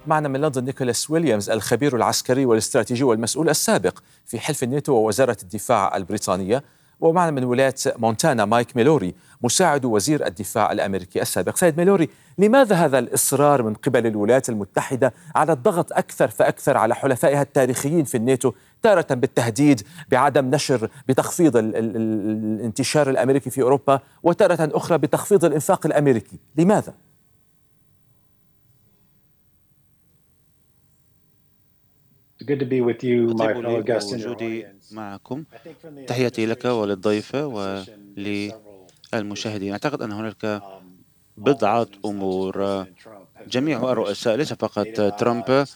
معنا من لندن نيكولاس ويليامز، الخبير العسكري والاستراتيجي والمسؤول السابق في حلف الناتو ووزارة الدفاع البريطانية. ومعنا من ولاية مونتانا مايك ميلوري، مساعد وزير الدفاع الأمريكي السابق. سيد ميلوري، لماذا هذا الإصرار من قبل الولايات المتحدة على الضغط أكثر فأكثر على حلفائها التاريخيين في الناتو، تارة بالتهديد بعدم نشر بتخفيض الانتشار الأمريكي في أوروبا، وتارة أخرى بتخفيض الإنفاق الأمريكي؟ لماذا؟ يطيب لي وجودي معكم. تحياتي لك وللضيف وللمشاهدين. أعتقد أن هناك بضعة أمور. جميع الرؤساء ليس فقط ترامب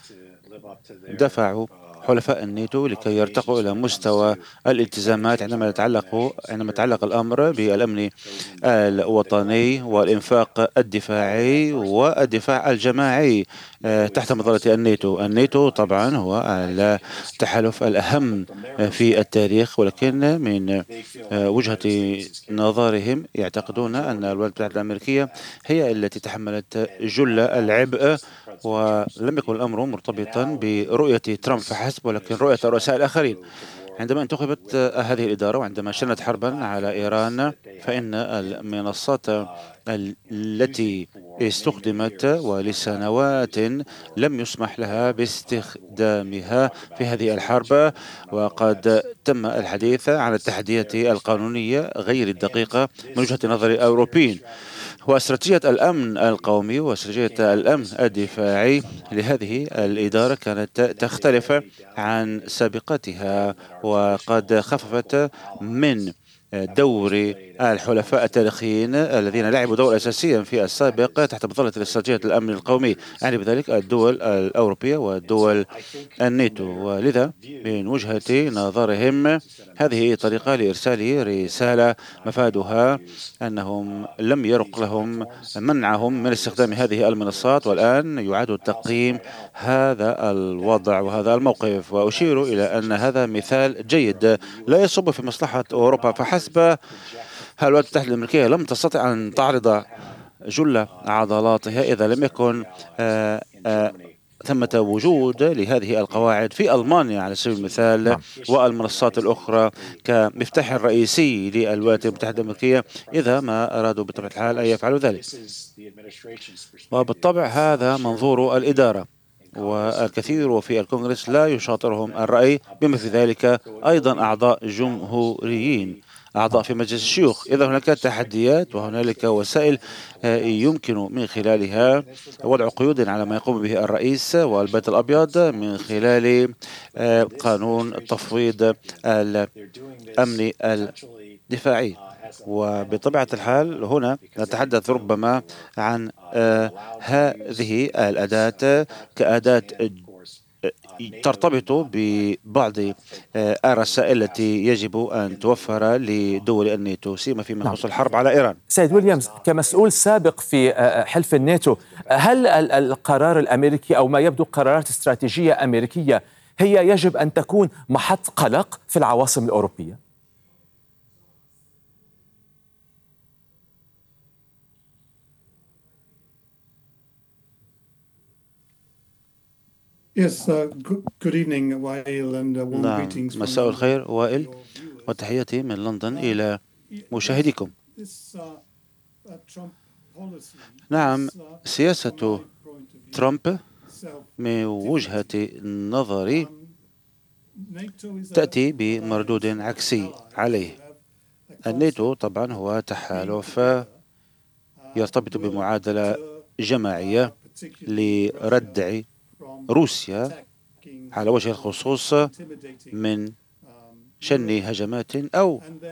دفعوا حلفاء الناتو لكي يرتقوا إلى مستوى الالتزامات عندما يتعلق الأمر بالأمن الوطني والإنفاق الدفاعي والدفاع الجماعي تحت مظلة الناتو. الناتو طبعا هو التحالف الأهم في التاريخ، ولكن من وجهة نظرهم يعتقدون أن الولايات المتحدة الأمريكية هي التي تحملت جل العبء، ولم يكن الأمر مرتبطا برؤية ترامب فحسب، ولكن رؤية الرؤساء الآخرين. عندما انتخبت هذه الإدارة وعندما شنت حربا على إيران، فإن المنصات التي استخدمت ولسنوات لم يسمح لها باستخدامها في هذه الحرب، وقد تم الحديث عن التحديات القانونية غير الدقيقة من وجهة نظر الأوروبيين. واستراتيجية الأمن القومي واستراتيجية الأمن الدفاعي لهذه الإدارة كانت تختلف عن سابقتها، وقد خففت من دور الحلفاء التاريخيين الذين لعبوا دور أساسيا في السابق تحت مظلة استراتيجية الأمن القومي، يعني بذلك الدول الأوروبية والدول الناتو. ولذا من وجهة نظرهم هذه طريقة لإرسال رسالة مفادها أنهم لم يرق لهم منعهم من استخدام هذه المنصات، والآن يعاد تقييم هذا الوضع وهذا الموقف. وأشير إلى أن هذا مثال جيد لا يصب في مصلحة أوروبا فحسب. الولايات المتحدة الأمريكية لم تستطع أن تعرض جل عضلاتها إذا لم يكن ثمة وجود لهذه القواعد في ألمانيا على سبيل المثال، والمنصات الأخرى كمفتاح رئيسي للولايات المتحدة الأمريكية إذا ما أرادوا بطبيعة الحال أن يفعلوا ذلك. وبالطبع هذا منظور الإدارة، والكثير في الكونغرس لا يشاطرهم الرأي، بما في ذلك أيضا أعضاء جمهوريين، أعضاء في مجلس الشيوخ. إذا هناك تحديات وهنالك وسائل يمكن من خلالها وضع قيود على ما يقوم به الرئيس والبيت الأبيض من خلال قانون تفويض الأمن الدفاعي. وبطبيعة الحال هنا نتحدث ربما عن هذه الأداة كأداة ترتبط ببعض الرسائل التي يجب أن توفر لدول الناتو، سيما فيما يخص الحرب على إيران. سيد ويليامز، كمسؤول سابق في حلف الناتو، هل القرار الأمريكي أو ما يبدو قرارات استراتيجية أمريكية هي يجب أن تكون محط قلق في العواصم الأوروبية؟ نعم، مساء الخير وائل، وتحياتي من لندن إلى مشاهديكم. نعم، سياسة ترامب من وجهة نظري تأتي بمردود عكسي عليه. الناتو طبعا هو تحالف يرتبط بمعادلة جماعية لردع روسيا على وجه الخصوص من شن هجمات أو